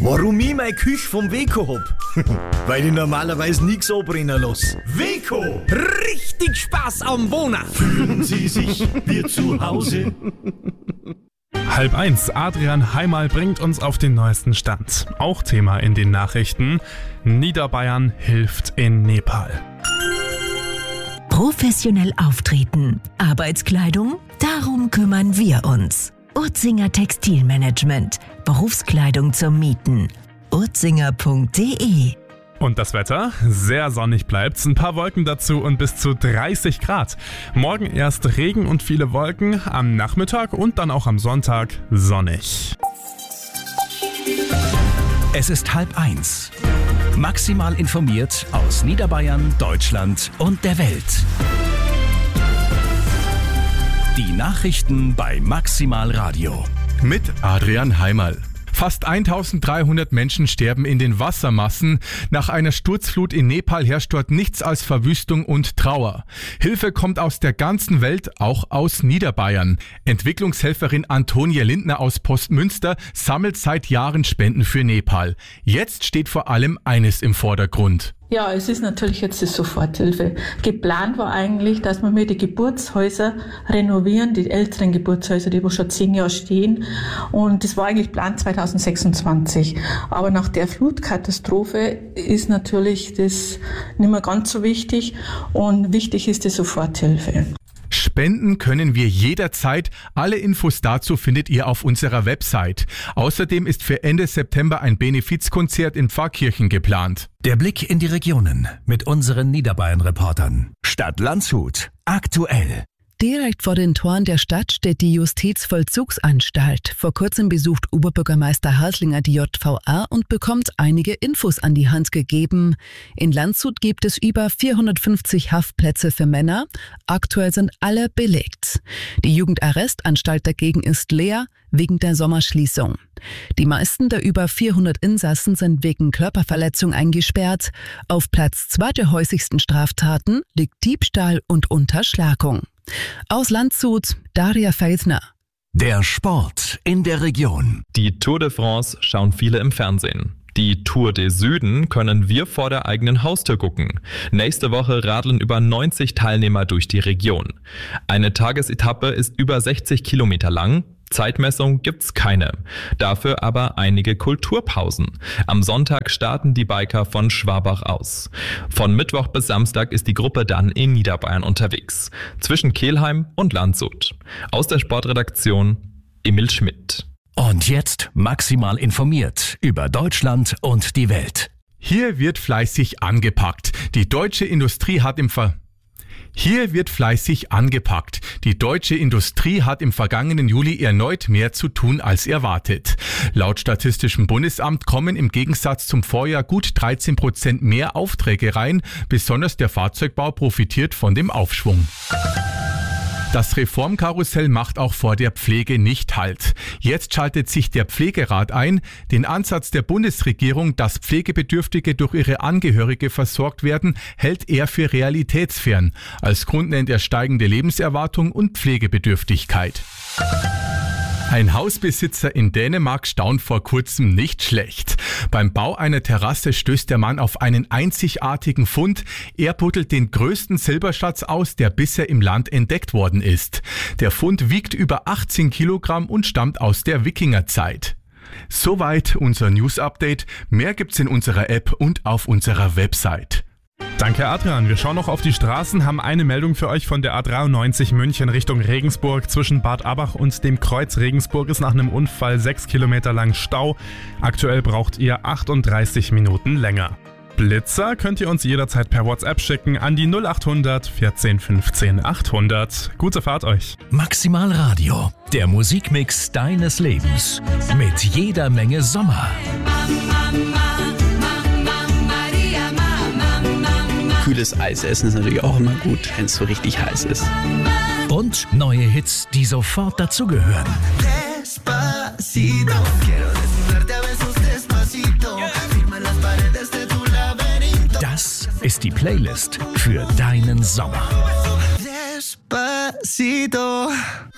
Warum ich meine Küche vom Weco hab? Weil ich normalerweise nichts anbrennen lasse. Weco! Richtig Spaß am Wohnen! Fühlen Sie sich wie zu Hause? 12:30. Adrian Heimal bringt uns auf den neuesten Stand. Auch Thema in den Nachrichten. Niederbayern hilft in Nepal. Professionell auftreten. Arbeitskleidung? Darum kümmern wir uns. Urzinger Textilmanagement. Berufskleidung zum Mieten. urzinger.de. Und das Wetter? Sehr sonnig bleibt's, ein paar Wolken dazu und bis zu 30 Grad. Morgen erst Regen und viele Wolken, am Nachmittag und dann auch am Sonntag sonnig. Es ist 12:30. Maximal informiert aus Niederbayern, Deutschland und der Welt. Die Nachrichten bei Maximal Radio. Mit Adrian Heimal. Fast 1300 Menschen sterben in den Wassermassen. Nach einer Sturzflut in Nepal herrscht dort nichts als Verwüstung und Trauer. Hilfe kommt aus der ganzen Welt, auch aus Niederbayern. Entwicklungshelferin Antonia Lindner aus Postmünster sammelt seit Jahren Spenden für Nepal. Jetzt steht vor allem eines im Vordergrund. Ja, es ist natürlich jetzt die Soforthilfe. Geplant war eigentlich, dass wir mir die Geburtshäuser renovieren, die älteren Geburtshäuser, die wo schon 10 Jahre stehen. Und das war eigentlich Plan 2026. Aber nach der Flutkatastrophe ist natürlich das nicht mehr ganz so wichtig. Und wichtig ist die Soforthilfe. Spenden können wir jederzeit. Alle Infos dazu findet ihr auf unserer Website. Außerdem ist für Ende September ein Benefizkonzert in Pfarrkirchen geplant. Der Blick in die Regionen mit unseren Niederbayern-Reportern. Stadt Landshut. Aktuell. Direkt vor den Toren der Stadt steht die Justizvollzugsanstalt. Vor kurzem besucht Oberbürgermeister Haslinger die JVA und bekommt einige Infos an die Hand gegeben. In Landshut gibt es über 450 Haftplätze für Männer. Aktuell sind alle belegt. Die Jugendarrestanstalt dagegen ist leer wegen der Sommerschließung. Die meisten der über 400 Insassen sind wegen Körperverletzung eingesperrt. Auf Platz 2 der häufigsten Straftaten liegt Diebstahl und Unterschlagung. Aus Landshut, Daria Feldner. Der Sport in der Region. Die Tour de France schauen viele im Fernsehen. Die Tour des Süden können wir vor der eigenen Haustür gucken. Nächste Woche radeln über 90 Teilnehmer durch die Region. Eine Tagesetappe ist über 60 Kilometer lang. Zeitmessung gibt's keine. Dafür aber einige Kulturpausen. Am Sonntag starten die Biker von Schwabach aus. Von Mittwoch bis Samstag ist die Gruppe dann in Niederbayern unterwegs. Zwischen Kelheim und Landshut. Aus der Sportredaktion Emil Schmidt. Und jetzt maximal informiert über Deutschland und die Welt. Hier wird fleißig angepackt. Die deutsche Industrie hat im vergangenen Juli erneut mehr zu tun als erwartet. Laut Statistischem Bundesamt kommen im Gegensatz zum Vorjahr gut 13% mehr Aufträge rein. Besonders der Fahrzeugbau profitiert von dem Aufschwung. Das Reformkarussell macht auch vor der Pflege nicht Halt. Jetzt schaltet sich der Pflegerat ein. Den Ansatz der Bundesregierung, dass Pflegebedürftige durch ihre Angehörige versorgt werden, hält er für realitätsfern. Als Grund nennt er steigende Lebenserwartung und Pflegebedürftigkeit. Ein Hausbesitzer in Dänemark staunt vor kurzem nicht schlecht. Beim Bau einer Terrasse stößt der Mann auf einen einzigartigen Fund. Er buddelt den größten Silberschatz aus, der bisher im Land entdeckt worden ist. Der Fund wiegt über 18 Kilogramm und stammt aus der Wikingerzeit. Soweit unser News-Update. Mehr gibt's in unserer App und auf unserer Website. Danke Adrian. Wir schauen noch auf die Straßen, haben eine Meldung für euch von der A93 München Richtung Regensburg. Zwischen Bad Abach und dem Kreuz Regensburg ist nach einem Unfall 6 Kilometer lang Stau. Aktuell braucht ihr 38 Minuten länger. Blitzer könnt ihr uns jederzeit per WhatsApp schicken an die 0800 14 15 800. Gute Fahrt euch. Maximal Radio, der Musikmix deines Lebens. Mit jeder Menge Sommer. Kühles Eis essen ist natürlich auch immer gut, wenn es so richtig heiß ist. Und neue Hits, die sofort dazugehören. Das ist die Playlist für deinen Sommer.